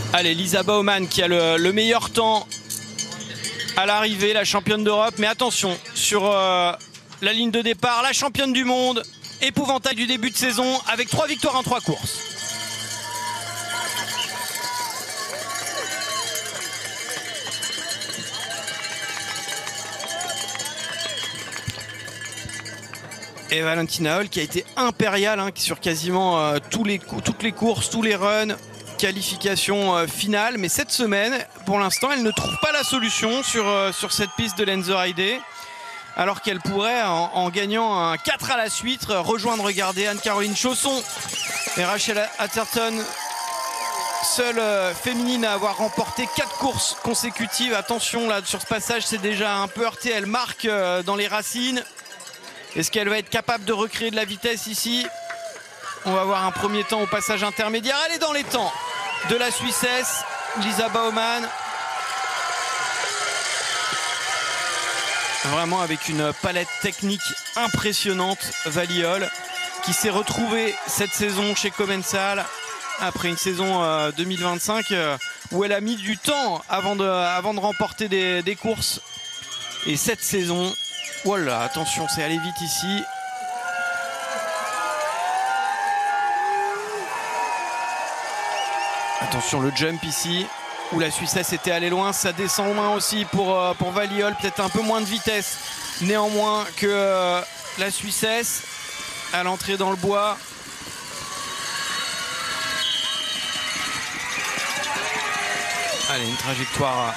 Allez, Lisa Baumann qui a le meilleur temps à l'arrivée, la championne d'Europe. Mais attention, sur la ligne de départ, la championne du monde, épouvantail du début de saison avec 3 victoires en 3 courses. Et Valentina Hall qui a été impériale sur quasiment toutes les courses, tous les runs, qualification finale. Mais cette semaine, pour l'instant, elle ne trouve pas la solution sur cette piste de Lenzerheide. Alors qu'elle pourrait, en gagnant un 4 à la suite, rejoindre, regardez, Anne-Caroline Chausson et Rachel Atherton, seule féminine à avoir remporté 4 courses consécutives. Attention, là, sur ce passage, c'est déjà un peu heurté. Elle marque dans les racines. Est-ce qu'elle va être capable de recréer de la vitesse ici? On va voir un premier temps au passage intermédiaire. Elle est dans les temps de la Suissesse, Lisa Baumann. Vraiment avec une palette technique impressionnante, Vali Höll, qui s'est retrouvée cette saison chez Commencal après une saison 2025 où elle a mis du temps avant de remporter des courses. Et cette saison, voilà, attention, c'est allé vite ici. Attention le jump ici, où la Suissesse était allée loin, ça descend loin aussi pour Vali Höll, peut-être un peu moins de vitesse néanmoins que la Suissesse à l'entrée dans le bois. Allez, une trajectoire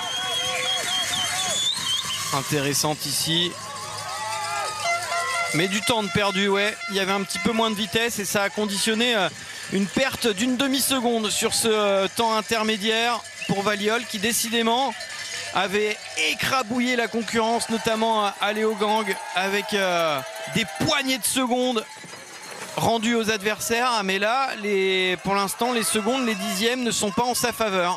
intéressante ici. Mais du temps de perdu, ouais. Il y avait un petit peu moins de vitesse et ça a conditionné une perte d'une demi-seconde sur ce temps intermédiaire pour Vali Höll qui décidément avait écrabouillé la concurrence, notamment à Léo Gang, avec des poignées de secondes rendues aux adversaires. Mais là, pour l'instant, les secondes, les dixièmes ne sont pas en sa faveur.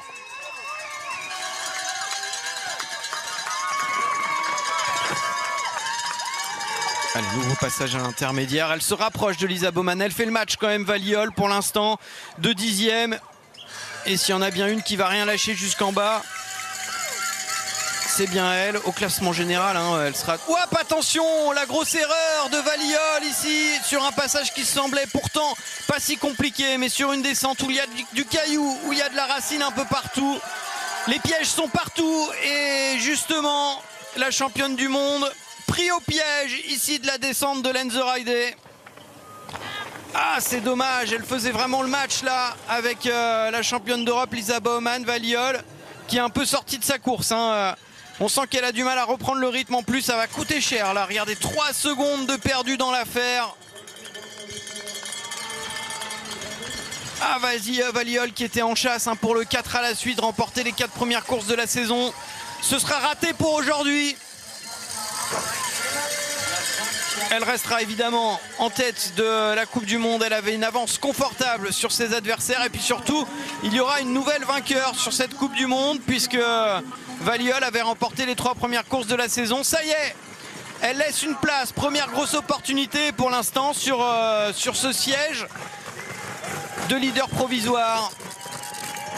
Allez, nouveau passage à l'intermédiaire. Elle se rapproche de Lisa Baumann. Elle fait le match quand même, Vali Höll, pour l'instant, de dixième. Et s'il y en a bien une qui va rien lâcher jusqu'en bas, c'est bien elle. Au classement général, elle sera... Ouap, attention, la grosse erreur de Vali Höll ici, sur un passage qui semblait pourtant pas si compliqué, mais sur une descente où il y a du caillou, où il y a de la racine un peu partout. Les pièges sont partout et justement, la championne du monde pris au piège ici de la descente de Lenzerheide. Ah, c'est dommage, elle faisait vraiment le match là avec la championne d'Europe Lisa Baumann, Vali Höll, qui est un peu sortie de sa course. On sent qu'elle a du mal à reprendre le rythme en plus, ça va coûter cher là. Regardez, 3 secondes de perdu dans l'affaire. Ah, vas-y, Vali Höll qui était en chasse pour le 4 à la suite, remporter les 4 premières courses de la saison. Ce sera raté pour aujourd'hui. Elle restera évidemment en tête de la Coupe du Monde. Elle avait une avance confortable sur ses adversaires. Et puis surtout, il y aura une nouvelle vainqueur sur cette Coupe du Monde, puisque Vali Höll avait remporté les 3 premières courses de la saison. Ça y est, elle laisse une place. Première grosse opportunité pour l'instant sur ce siège de leader provisoire.